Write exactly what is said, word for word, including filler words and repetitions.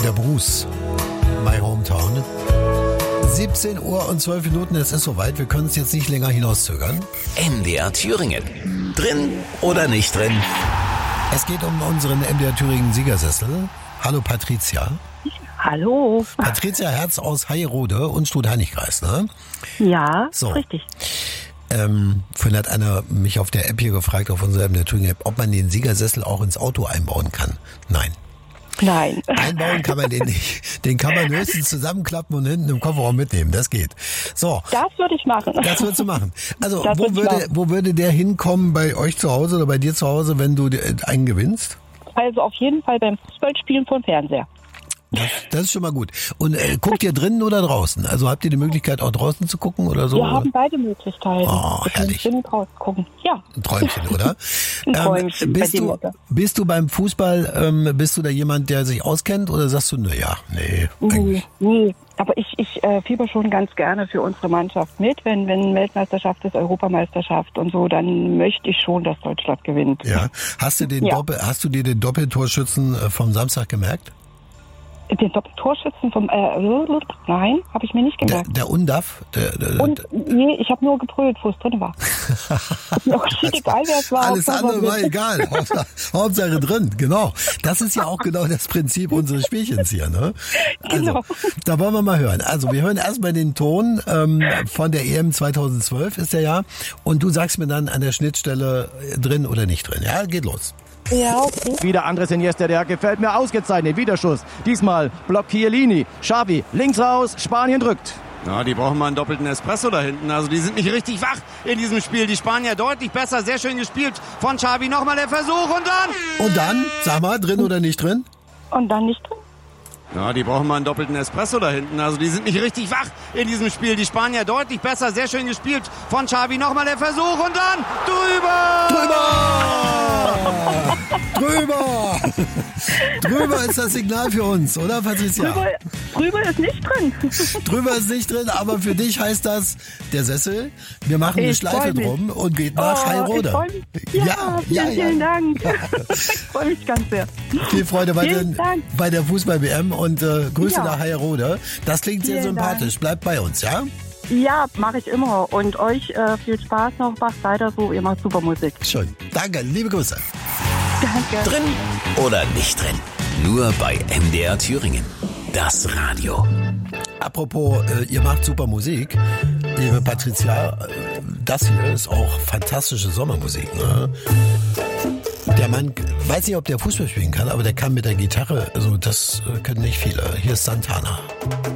Der Bruce, My Hometown. siebzehn Uhr und zwölf Minuten, es ist soweit. Wir können es jetzt nicht länger hinauszögern. M D R Thüringen. Drin oder nicht drin? Es geht um unseren M D R Thüringen Siegersessel. Hallo Patricia. Hallo. Patricia Herz aus Heirode und Stutt-Heinigkreis, ne? Ja, so. Richtig. Ähm, vorhin hat einer mich auf der App hier gefragt, auf unserer M D R Thüringen App, ob man den Siegersessel auch ins Auto einbauen kann. Nein. Nein. Einbauen kann man den nicht. Den kann man höchstens zusammenklappen und hinten im Kofferraum mitnehmen. Das geht. So. Das würde ich machen. Das würdest du machen. Also, Das wo würd ich würde, machen. wo würde der hinkommen bei euch zu Hause oder bei dir zu Hause, wenn du einen gewinnst? Also auf jeden Fall beim Fußballspielen vom Fernseher. Das, das ist schon mal gut. Und äh, guckt ihr drinnen oder draußen? Also habt ihr die Möglichkeit auch draußen zu gucken oder so? Wir haben beide Möglichkeiten. Oh, Wir können herrlich. drinnen draus gucken. Ja. Ein Träumchen, oder? Ein Träumchen ähm, bei bist, dem du, Wetter. bist du beim Fußball, ähm, bist du da jemand, der sich auskennt oder sagst du, naja, nee, Nee, eigentlich. nee. Aber ich, ich äh, fieber schon ganz gerne für unsere Mannschaft mit. Wenn, wenn Weltmeisterschaft ist, Europameisterschaft und so, dann möchte ich schon, dass Deutschland gewinnt. Ja. Hast du den Ja. Doppel, hast du dir den Doppeltorschützen äh, vom Samstag gemerkt? Den Doppeltorschützen vom... Äh, nein, habe ich mir nicht Der, gemerkt. der Undaf? Der, der, Und nee, ich habe nur gebrüllt, wo es drin war. Mir auch egal, wer es war. Alles andere war egal. Hauptsache, Hauptsache drin, genau. Das ist ja auch genau das Prinzip unseres Spielchens hier, ne? Also, Genau. da wollen wir mal hören. Also, wir hören erstmal den Ton ähm, von der E M zweitausendzwölf, ist der ja. Und du sagst mir dann an der Schnittstelle äh, drin oder nicht drin. Ja, geht los. Ja, okay. Wieder Andres Iniesta, der gefällt mir ausgezeichnet. Wiederschuss. Diesmal blockt Chiellini. Xavi links raus. Spanien drückt. Ja, die brauchen mal einen doppelten Espresso da hinten. Also die sind nicht richtig wach in diesem Spiel. Die Spanier deutlich besser. Sehr schön gespielt von Xavi. Nochmal der Versuch und dann... Und dann, sag mal, drin oder nicht drin? Und dann nicht drin? Ja, die brauchen mal einen doppelten Espresso da hinten. Also die sind nicht richtig wach in diesem Spiel. Die Spanier deutlich besser. Sehr schön gespielt von Xavi. Nochmal der Versuch und dann drüber! Drüber! Drüber! Drüber ist das Signal für uns, oder Patricia? Drüber, drüber ist nicht drin. Drüber ist nicht drin, aber für dich heißt das der Sessel. Wir machen eine Ich Schleife freu mich. drum und geht nach Oh, Heirode. ich freu mich. Ja, vielen, vielen Dank. Ich freue mich ganz sehr. Viel Freude bei, Vielen den, Dank. bei der Fußball-W M und äh, Grüße Ja. nach Heirode. Das klingt sehr Vielen sympathisch. Bleibt bei uns, ja? Ja, mache ich immer. Und euch äh, viel Spaß noch. Macht weiter so. Ihr macht super Musik. Schön. Danke, liebe Grüße. Danke. Drin oder nicht drin? Nur bei M D R Thüringen. Das Radio. Apropos, äh, ihr macht super Musik. Liebe Patricia, äh, das hier ist auch fantastische Sommermusik. Ne? Der Mann, weiß nicht, ob der Fußball spielen kann, aber der kann mit der Gitarre, also das äh, können nicht viele. Hier ist Santana.